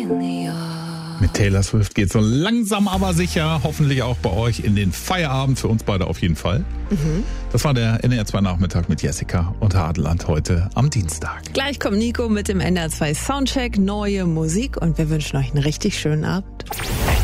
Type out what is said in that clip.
Mit Taylor Swift geht so langsam aber sicher, hoffentlich auch bei euch in den Feierabend, für uns beide auf jeden Fall. Das war der NDR 2 Nachmittag mit Jessica und Hadeland heute am Dienstag. Gleich kommt Nico mit dem NDR 2 Soundcheck, neue Musik und wir wünschen euch einen richtig schönen Abend.